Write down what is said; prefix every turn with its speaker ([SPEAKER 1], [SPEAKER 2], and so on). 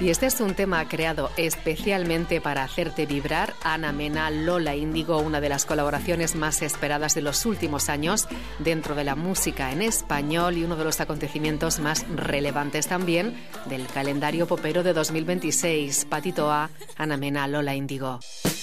[SPEAKER 1] Y este es un tema creado especialmente para hacerte vibrar. Ana Mena, Lola Índigo, una de las colaboraciones más esperadas de los últimos años dentro de la música en español y uno de los acontecimientos más relevantes también del calendario popero de 2026. Patito A, Ana Mena, Lola Índigo.